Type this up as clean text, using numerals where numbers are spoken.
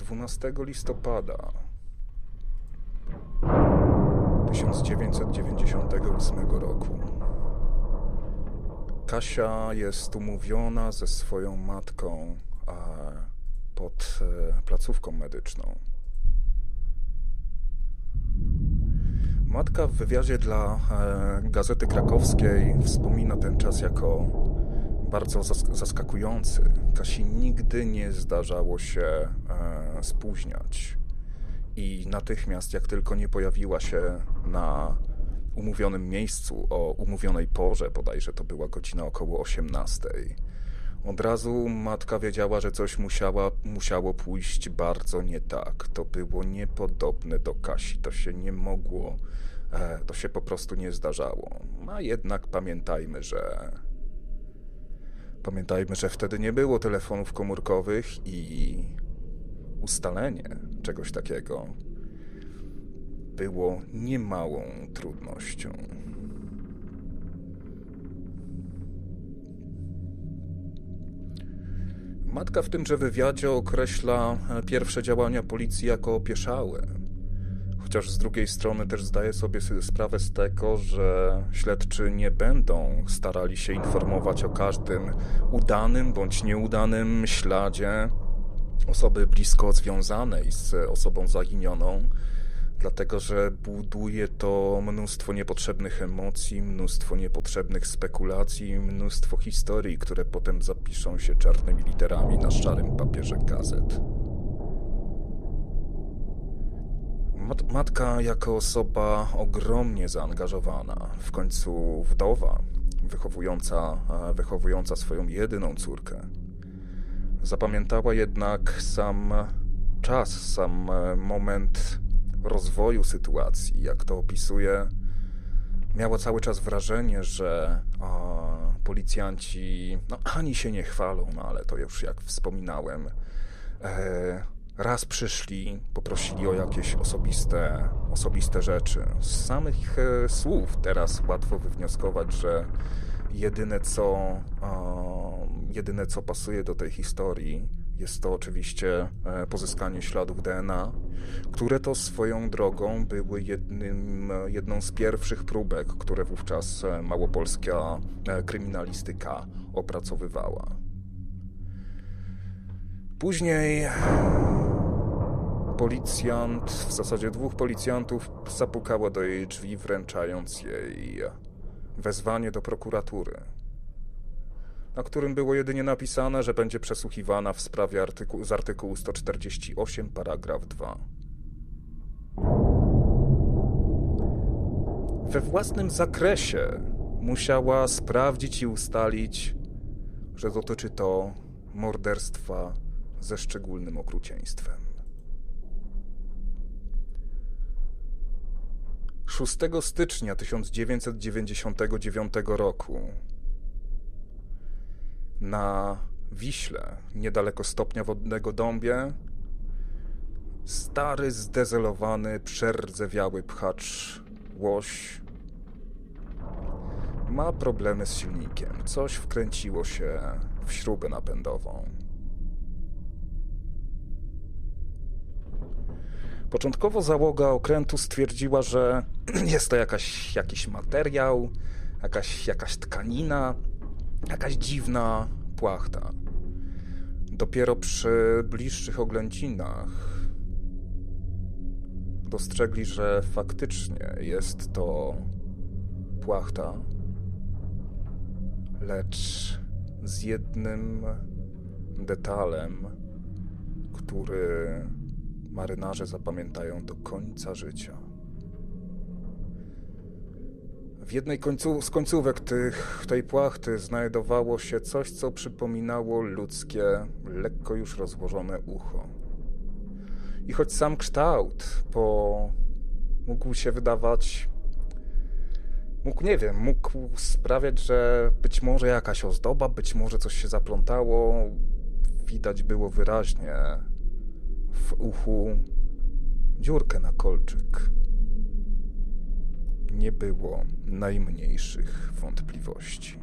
12 listopada 1998 roku Kasia jest umówiona ze swoją matką pod placówką medyczną. Matka w wywiadzie dla Gazety Krakowskiej wspomina ten czas jako bardzo zaskakujący. Kasi nigdy nie zdarzało się spóźniać. I natychmiast, jak tylko nie pojawiła się na umówionym miejscu o umówionej porze, bodajże to była godzina około 18, od razu matka wiedziała, że coś musiało pójść bardzo nie tak. To było niepodobne do Kasi. To się nie mogło, to się po prostu nie zdarzało. A jednak pamiętajmy, że wtedy nie było telefonów komórkowych i ustalenie czegoś takiego było niemałą trudnością. Matka w tymże wywiadzie określa pierwsze działania policji jako opieszałe. Chociaż z drugiej strony też zdaje sobie sprawę z tego, że śledczy nie będą starali się informować o każdym udanym bądź nieudanym śladzie osoby blisko związanej z osobą zaginioną, dlatego że buduje to mnóstwo niepotrzebnych emocji, mnóstwo niepotrzebnych spekulacji, mnóstwo historii, które potem zapiszą się czarnymi literami na szarym papierze gazet. Matka jako osoba ogromnie zaangażowana, w końcu wdowa, wychowująca swoją jedyną córkę, zapamiętała jednak sam moment rozwoju sytuacji, jak to opisuje. Miała cały czas wrażenie, że policjanci ani się nie chwalą, ale to już jak wspominałem, raz przyszli, poprosili o jakieś osobiste rzeczy. Z samych słów teraz łatwo wywnioskować, że jedyne co pasuje do tej historii jest to oczywiście pozyskanie śladów DNA, które to swoją drogą były jedną z pierwszych próbek, które wówczas małopolska kryminalistyka opracowywała. Później w zasadzie 2 policjantów zapukało do jej drzwi, wręczając jej wezwanie do prokuratury, na którym było jedynie napisane, że będzie przesłuchiwana w sprawie z artykułu 148, paragraf 2. We własnym zakresie musiała sprawdzić i ustalić, że dotyczy to morderstwa ze szczególnym okrucieństwem. 6 stycznia 1999 roku na Wiśle, niedaleko stopnia wodnego Dąbie, stary, zdezelowany, przerdzewiały pchacz łoś ma problemy z silnikiem. Coś wkręciło się w śrubę napędową. Początkowo załoga okrętu stwierdziła, że jest to jakiś materiał, jakaś tkanina, jakaś dziwna płachta. Dopiero przy bliższych oględzinach dostrzegli, że faktycznie jest to płachta, lecz z jednym detalem, który marynarze zapamiętają do końca życia. W jednej z końcówek tej płachty znajdowało się coś, co przypominało ludzkie, lekko już rozłożone ucho. I choć sam kształt mógł się wydawać, mógł sprawiać, że być może jakaś ozdoba, być może coś się zaplątało, widać było wyraźnie w uchu dziurkę na kolczyk. Nie było najmniejszych wątpliwości.